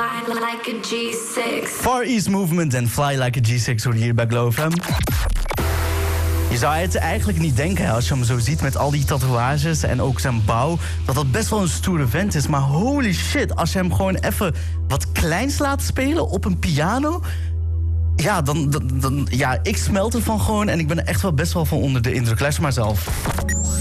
fly like a G6. Far East Movement en Fly Like a G6 hoor je hier bij Glow FM. Je zou het eigenlijk niet denken, hè, als je hem zo ziet met al die tatoeages en ook zijn bouw, dat dat best wel een stoere vent is. Maar holy shit, als je hem gewoon even wat kleins laat spelen op een piano, ja, dan ik smelt ervan gewoon en ik ben er echt wel best wel van onder de indruk. Luister maar zelf.